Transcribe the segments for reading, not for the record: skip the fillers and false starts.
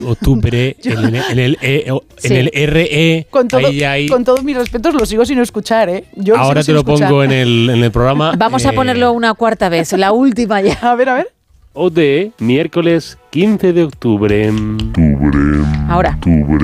octubre, en el RE. Con todos mis respetos, lo sigo sin escuchar, ¿eh? Yo ahora te lo pongo en el programa. Vamos a ponerlo una cuarta vez, la última ya. A ver. ODE, miércoles 15 de octubre. Ahora.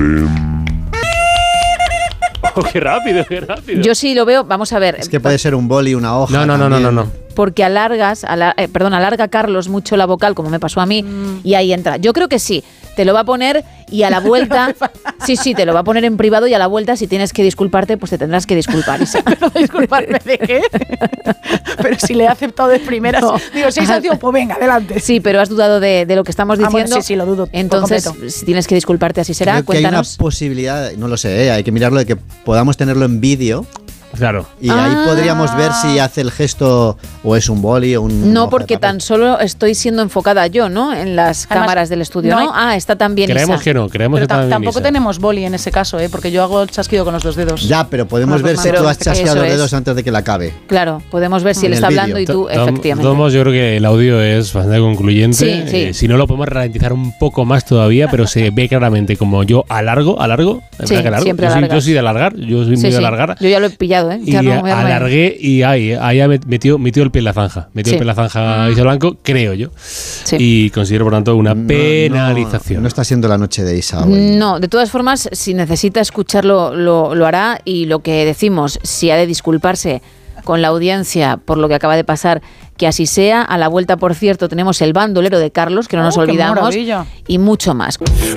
Oh, qué rápido. Yo sí lo veo, vamos a ver. Es que puede ser un boli, una hoja. No. Porque alarga Carlos mucho la vocal, como me pasó a mí, y ahí entra. Yo creo que sí, te lo va a poner y a la vuelta, sí, te lo va a poner en privado y a la vuelta, si tienes que disculparte, pues te tendrás que disculpar. ¿Pero disculparme de qué? Pero si le he aceptado de primeras. No. Digo, si hay sanción, pues venga, adelante. Sí, pero has dudado de lo que estamos diciendo. Bueno, sí, lo dudo. Entonces, si tienes que disculparte, así será. Creo que cuéntanos. hay una posibilidad, no lo sé, hay que mirarlo, de que podamos tenerlo en vídeo. Claro. Y ahí podríamos ver si hace el gesto o es un boli o un... No, porque tan solo estoy siendo enfocada yo, ¿no? En las cámaras del estudio, ¿no? Está también Creemos Isa. que no, creemos pero que también tampoco Isa. tenemos boli en ese caso, porque yo hago el chasquido con los dos dedos. Ya, pero podemos ver si tú has chasqueado los dedos antes de que la acabe. Claro, podemos ver si él está hablando y tú, efectivamente. Tomos, yo creo que el audio es bastante concluyente. Sí. Si no, lo podemos ralentizar un poco más todavía, pero se ve claramente como yo alargo. Sí, siempre alargas. Yo soy de alargar, yo soy muy de alargar. Yo ya lo he pillado, ¿eh? Y alargué y ahí metió el pie en la zanja. Metió el pie en la zanja Isa Blanco, creo yo. Sí. Y considero, por tanto, una penalización. No está siendo la noche de Isa hoy. No, de todas formas, si necesita escucharlo, lo hará. Y lo que decimos, si ha de disculparse con la audiencia por lo que acaba de pasar, que así sea. A la vuelta, por cierto, tenemos el bandolero de Carlos, que no nos olvidamos, y mucho más.